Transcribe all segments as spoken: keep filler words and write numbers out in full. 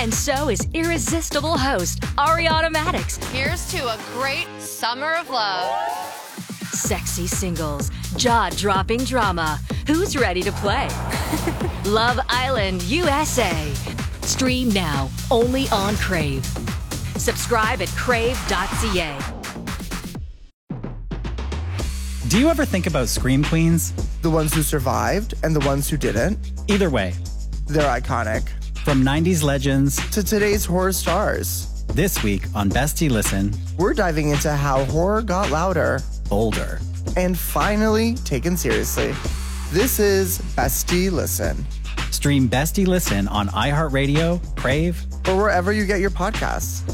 And so is irresistible host, Ariana Maddox. Here's to a great summer of love. Sexy singles, jaw-dropping drama. Who's ready to play? Love Island U S A. Stream now, only on Crave. Subscribe at crave dot c a. Do you ever think about Scream Queens? The ones who survived and the ones who didn't. Either way, they're iconic. From nineties legends to today's horror stars. This week on Bestie Listen, we're diving into how horror got louder, bolder, and finally taken seriously. This is Bestie Listen. Stream Bestie Listen on iHeartRadio, Crave, or wherever you get your podcasts.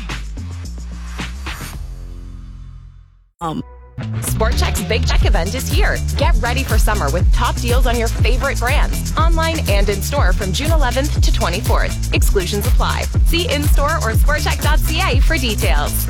Um. Sport Chek's Big Check event is here. Get ready for summer with top deals on your favorite brands, online and in-store from June eleventh to twenty-fourth. Exclusions apply. See in-store or sport check dot c a for details.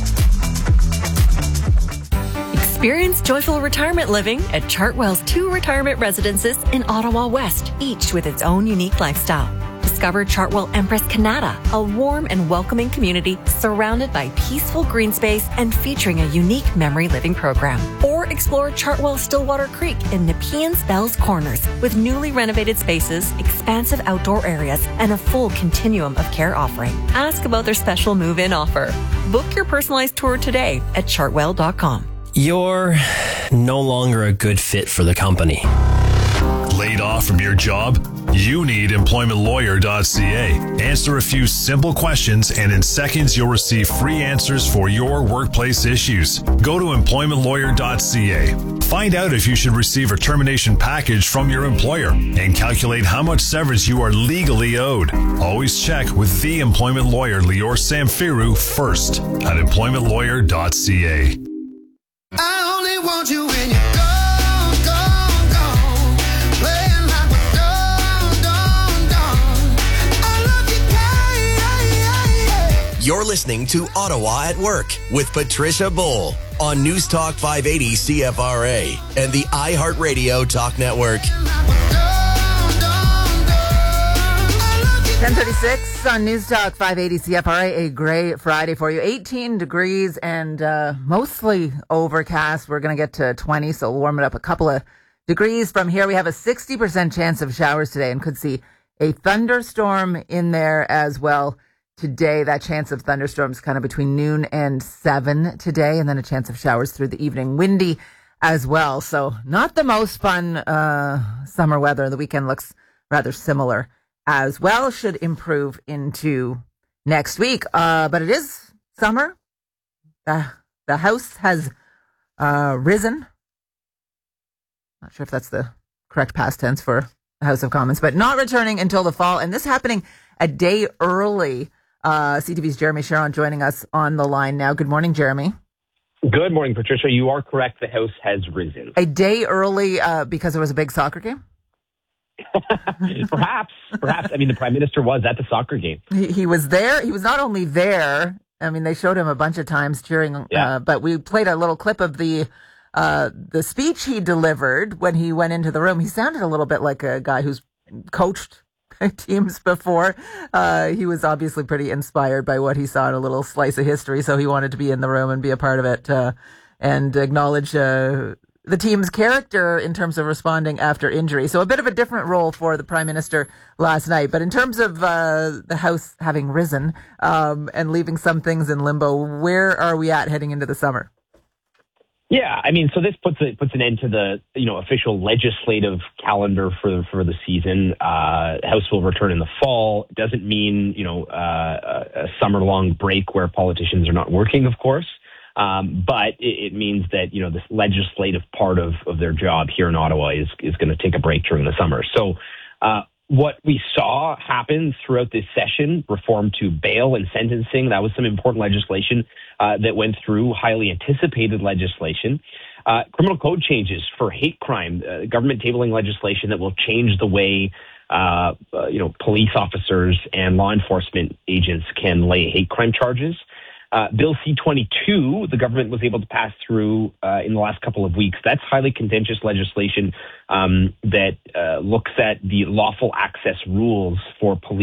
Experience joyful retirement living at Chartwell's two retirement residences in Ottawa West, each with its own unique lifestyle. Discover Chartwell Empress Canada, a warm and welcoming community surrounded by peaceful green space and featuring a unique memory living program. Or explore Chartwell Stillwater Creek in Nepean's Bells Corners with newly renovated spaces, expansive outdoor areas, and a full continuum of care offering. Ask about their special move-in offer. Book your personalized tour today at chartwell dot com. You're no longer a good fit for the company. Laid off from your job? You need employment lawyer dot c a. Answer a few simple questions, and in seconds you'll receive free answers for your workplace issues. Go to employment lawyer dot c a. Find out if you should receive a termination package from your employer and calculate how much severance you are legally owed. Always check with the employment lawyer Lior Samfiru first at employment lawyer dot c a. I only want you when you're gone, gone, gone. Playing like we're done, done, done. I love you, yeah, yeah, yeah. You're listening to Ottawa at Work with Patricia Bull on News Talk five eighty C F R A and the iHeartRadio Talk Network. ten thirty-six on News Talk five eighty C F R A, a great Friday for you. eighteen degrees and uh, mostly overcast. We're going to get to twenty, so we'll warm it up a couple of degrees from here. We have a sixty percent chance of showers today and could see a thunderstorm in there as well today. That chance of thunderstorms kind of between noon and seven today, and then a chance of showers through the evening. Windy as well, so not the most fun uh, summer weather. The weekend looks rather similar as well. Should improve into next week. Uh, but it is summer. The, the house has uh, risen. Not sure if that's the correct past tense for the House of Commons, but not returning until the fall. And this happening a day early. Uh, C T V's Jeremy Sharon joining us on the line now. Good morning, Jeremy. Good morning, Patricia. You are correct. The house has risen. A day early uh, because there was a big soccer game? perhaps, perhaps. I mean, the Prime Minister was at the soccer game. He, he was there. He was not only there. I mean, they showed him a bunch of times cheering. Yeah. Uh, but we played a little clip of the uh, the speech he delivered when he went into the room. He sounded a little bit like a guy who's coached teams before. Uh, he was obviously pretty inspired by what he saw in a little slice of history, so he wanted to be in the room and be a part of it uh, and acknowledge Uh, the team's character in terms of responding after injury. So a bit of a different role for the Prime Minister last night. But in terms of uh, the House having risen um, and leaving some things in limbo, where are we at heading into the summer? Yeah, I mean, so this puts a, puts an end to the you know official legislative calendar for for the season. Uh, the House will return in the fall. It doesn't mean you know uh, a, a summer long break where politicians are not working, of course. Um, but it, it means that, you know, this legislative part of, of their job here in Ottawa is, is going to take a break during the summer. So uh, what we saw happen throughout this session, reform to bail and sentencing, that was some important legislation uh, that went through, highly anticipated legislation. Uh, criminal code changes for hate crime, uh, government tabling legislation that will change the way uh, uh, you know, police officers and law enforcement agents can lay hate crime charges. Uh, Bill C twenty-two, the government was able to pass through uh, in the last couple of weeks. That's highly contentious legislation um, that uh, looks at the lawful access rules for police and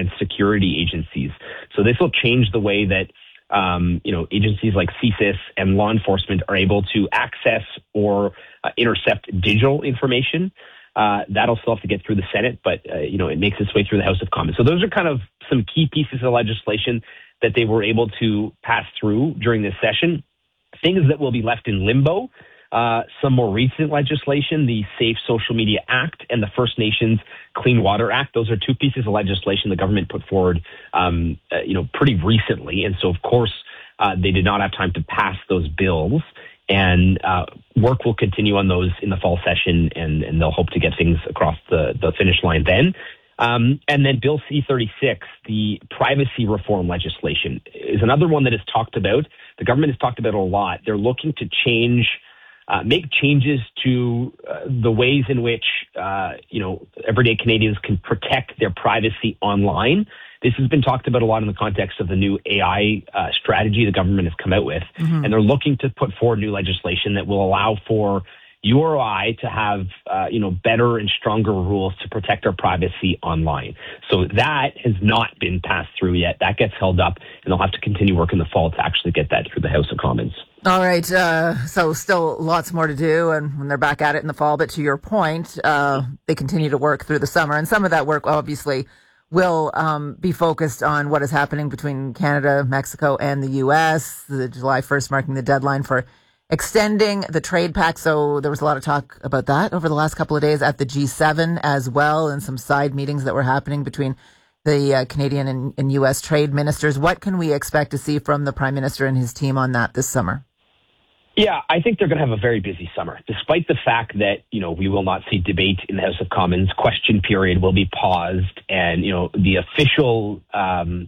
and security agencies. So this will change the way that um, you know agencies like C S I S and law enforcement are able to access or uh, intercept digital information. Uh, that'll still have to get through the Senate, but uh, you know it makes its way through the House of Commons. So those are kind of some key pieces of legislation that they were able to pass through during this session. Things that will be left in limbo. Uh, some more recent legislation, the Safe Social Media Act and the First Nations Clean Water Act. Those are two pieces of legislation the government put forward, um, uh, you know, pretty recently. And so, of course, uh, they did not have time to pass those bills. And uh, work will continue on those in the fall session, and, and they'll hope to get things across the, the finish line then. Um, and then Bill C thirty-six, the privacy reform legislation, is another one that is talked about. The government has talked about it a lot. They're looking to change Uh, make changes to uh, the ways in which, uh, you know, everyday Canadians can protect their privacy online. This has been talked about a lot in the context of the new A I uh, strategy the government has come out with. Mm-hmm. And they're looking to put forward new legislation that will allow for you or I to have, uh, you know, better and stronger rules to protect our privacy online. So that has not been passed through yet. That gets held up, and they'll have to continue work in the fall to actually get that through the House of Commons. All right. Uh, so still lots more to do, and when they're back at it in the fall. But to your point, uh, they continue to work through the summer, and some of that work obviously will um, be focused on what is happening between Canada, Mexico, and the U S. The July first marking the deadline for extending the trade pact. So there was a lot of talk about that over the last couple of days at the G seven as well, and some side meetings that were happening between the uh, Canadian and, and U S trade ministers. What can we expect to see from the Prime Minister and his team on that this summer? Yeah, I think they're going to have a very busy summer, despite the fact that, you know, we will not see debate in the House of Commons. Question period will be paused, and, you know, the official, um,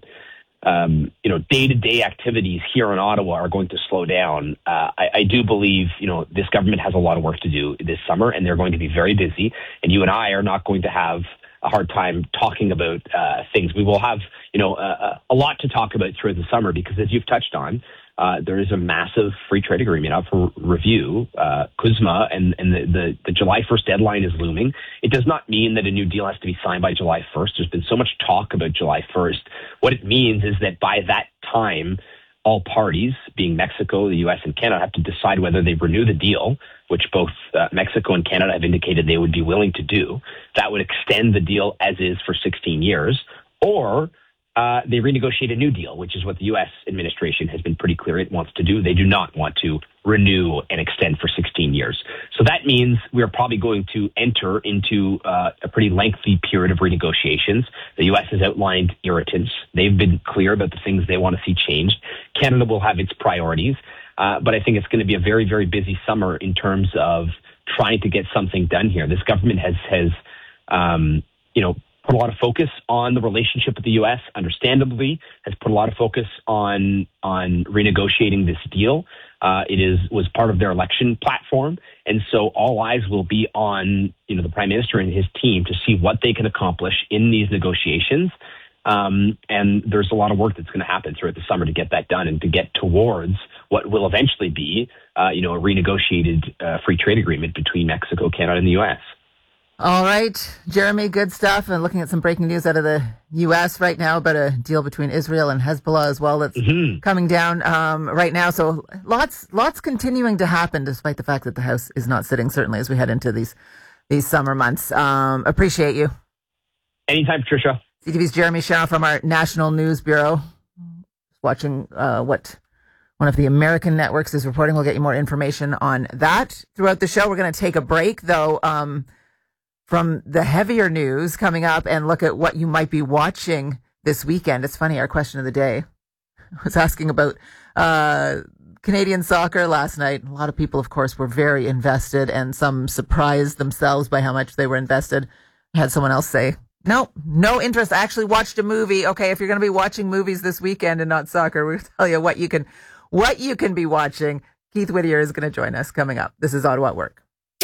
um, you know, day-to-day activities here in Ottawa are going to slow down. Uh, I, I do believe, you know, this government has a lot of work to do this summer, and they're going to be very busy, and you and I are not going to have a hard time talking about uh, things. We will have, you know, uh, a lot to talk about throughout the summer because, as you've touched on, Uh, there is a massive free trade agreement up for review, uh, CUSMA, and, and the, the, the July first deadline is looming. It does not mean that a new deal has to be signed by July first. There's been so much talk about July first. What it means is that by that time, all parties, being Mexico, the U S, and Canada, have to decide whether they renew the deal, which both uh, Mexico and Canada have indicated they would be willing to do. That would extend the deal as is for sixteen years, or Uh, they renegotiate a new deal, which is what the U S administration has been pretty clear it wants to do. They do not want to renew and extend for sixteen years. So that means we're probably going to enter into uh, a pretty lengthy period of renegotiations. The U S has outlined irritants. They've been clear about the things they want to see changed. Canada will have its priorities, uh, but I think it's going to be a very, very busy summer in terms of trying to get something done here. This government has, has um, you know, put a lot of focus on the relationship with the U S, understandably, has put a lot of focus on on renegotiating this deal. Uh, it is was part of their election platform. And so all eyes will be on, you know, the Prime Minister and his team to see what they can accomplish in these negotiations. Um, and there's a lot of work that's going to happen throughout the summer to get that done and to get towards what will eventually be, uh, you know, a renegotiated uh, free trade agreement between Mexico, Canada, and the U S. All right, Jeremy, good stuff. And looking at some breaking news out of the U S right now about a deal between Israel and Hezbollah as well that's mm-hmm. coming down um, right now. So lots, lots continuing to happen despite the fact that the House is not sitting, certainly as we head into these these summer months. Um, appreciate you. Anytime, Patricia. C T V's Jeremy Shaw from our National News Bureau. Watching uh, what one of the American networks is reporting. We'll get you more information on that throughout the show. We're going to take a break, though, um, from the heavier news coming up and look at what you might be watching this weekend. It's funny, our question of the day was asking about uh, Canadian soccer last night. A lot of people, of course, were very invested, and some surprised themselves by how much they were invested. I had someone else say, no, no interest. I actually watched a movie. Okay, if you're going to be watching movies this weekend and not soccer, we'll tell you what you can, what you can be watching. Keith Whittier is going to join us coming up. This is Ottawa at Work.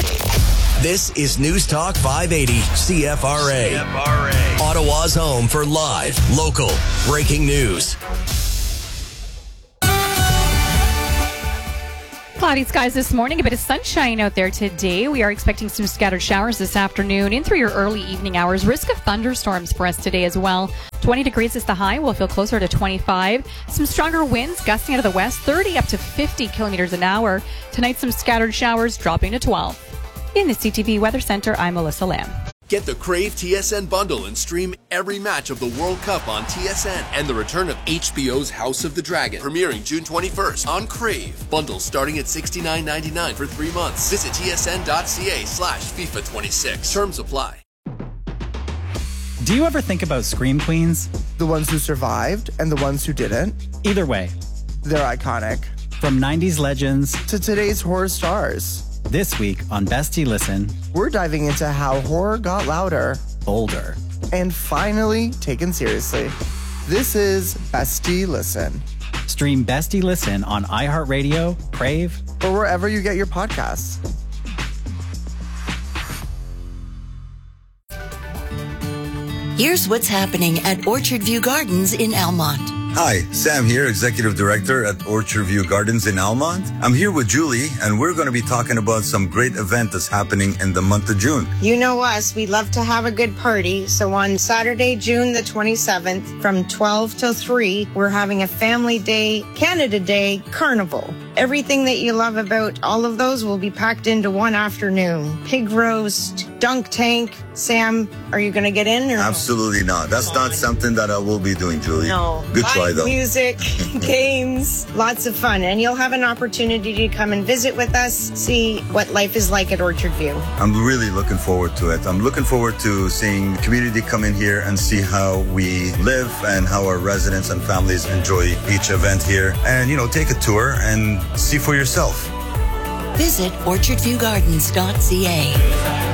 This is News Talk five eighty C F R A. C F R A. Ottawa's home for live, local, breaking news. Cloudy skies this morning, a bit of sunshine out there today. We are expecting some scattered showers this afternoon in through your early evening hours. Risk of thunderstorms for us today as well. twenty degrees is the high. We'll feel closer to twenty-five. Some stronger winds gusting out of the west, thirty up to fifty kilometers an hour. Tonight, some scattered showers dropping to twelve. In the C T V Weather Center, I'm Melissa Lamb. Get the Crave T S N bundle and stream every match of the World Cup on T S N. And the return of H B O's House of the Dragon, premiering June twenty-first on Crave. Bundles starting at sixty-nine ninety-nine for three months. Visit tsn.ca slash FIFA 26. Terms apply. Do you ever think about Scream Queens? The ones who survived and the ones who didn't? Either way, they're iconic. From nineties legends to today's horror stars. This week on Bestie Listen, we're diving into how horror got louder, bolder, and finally taken seriously. This is Bestie Listen. Stream Bestie Listen on iHeartRadio, Crave, or wherever you get your podcasts. Here's what's happening at Orchard View Gardens in Almont. Hi, Sam here, Executive Director at Orchard View Gardens in Almont. I'm here with Julie, and we're going to be talking about some great event that's happening in the month of June. You know us, we love to have a good party. So on Saturday, June the twenty-seventh, from twelve till three, we're having a Family Day, Canada Day Carnival. Everything that you love about all of those will be packed into one afternoon. Pig roast, dunk tank. Sam, are you going to get in? Or Absolutely not. That's not something that I will be doing, Julie. No. Good try, though. Music, games, lots of fun. And you'll have an opportunity to come and visit with us, see what life is like at Orchard View. I'm really looking forward to it. I'm looking forward to seeing the community come in here and see how we live and how our residents and families enjoy each event here. And, you know, take a tour and see for yourself. Visit orchard view gardens dot c a.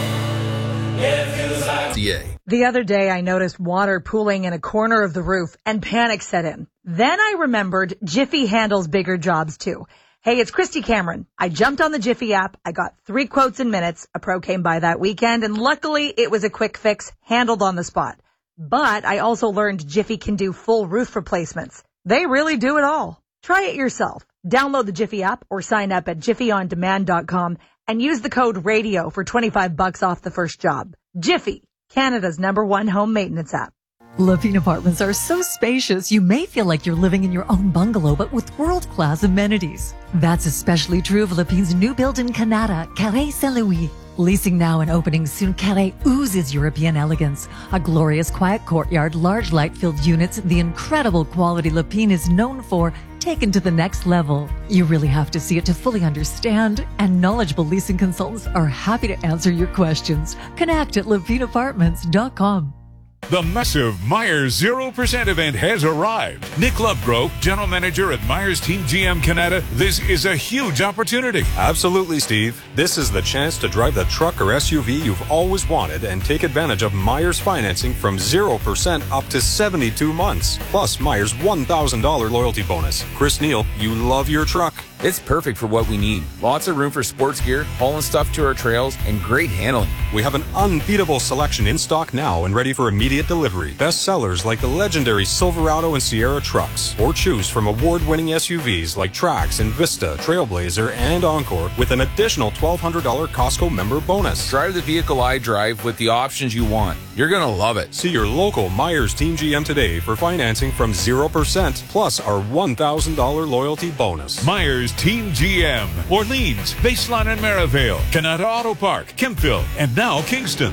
The other day, I noticed water pooling in a corner of the roof and panic set in. Then I remembered Jiffy handles bigger jobs too. Hey, it's Christy Cameron. I jumped on the Jiffy app. I got three quotes in minutes. A pro came by that weekend, and luckily it was a quick fix handled on the spot. But I also learned Jiffy can do full roof replacements. They really do it all. Try it yourself. Download the Jiffy app or sign up at jiffy on demand dot com and use the code RADIO for twenty-five bucks off the first job. Jiffy, Canada's number one home maintenance app. Lapine Apartments are so spacious, you may feel like you're living in your own bungalow, but with world-class amenities. That's especially true of Lapine's new build in Canada, Carré Saint-Louis. Leasing now and opening soon, Carré oozes European elegance. A glorious quiet courtyard, large light-filled units, the incredible quality Lapine is known for, taken to the next level. You really have to see it to fully understand, and knowledgeable leasing consultants are happy to answer your questions. Connect at lapine apartments dot com. The massive Myers zero percent event has arrived. Nick Lovegrove, General Manager at Myers Team G M Canada, this is a huge opportunity. Absolutely, Steve. This is the chance to drive the truck or S U V you've always wanted and take advantage of Myers financing from zero percent up to seventy-two months. Plus Myers one thousand dollars loyalty bonus. Chris Neal, you love your truck. It's perfect for what we need. Lots of room for sports gear, hauling stuff to our trails, and great handling. We have an unbeatable selection in stock now and ready for immediate delivery. Best sellers like the legendary Silverado and Sierra trucks, or choose from award-winning S U Vs like Trax and Vista, Trailblazer, and Encore with an additional twelve hundred dollars Costco member bonus. Drive the vehicle I drive with the options you want. You're going to love it. See your local Myers Team G M today for financing from zero percent plus our one thousand dollars loyalty bonus. Myers Team G M, Orleans, Baseline and Maryvale, Canada Auto Park, Kempville, and now Kingston.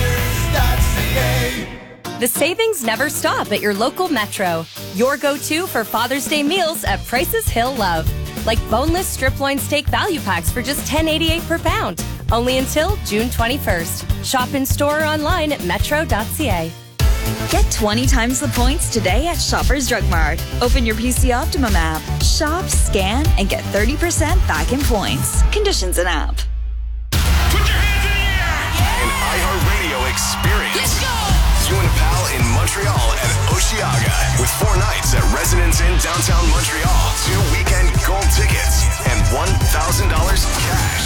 The savings never stop at your local Metro. Your go-to for Father's Day meals at prices he'll love. Like boneless strip loin steak value packs for just ten eighty-eight per pound. Only until June twenty-first. Shop in store or online at metro dot c a. Get twenty times the points today at Shoppers Drug Mart. Open your P C Optimum app. Shop, scan, and get thirty percent back in points. Conditions and app. An iHeartRadio experience. Let's go! You and Pal in Montreal at Osheaga with four nights at Residence Inn downtown Montreal, two weekend gold tickets, and one thousand dollars cash.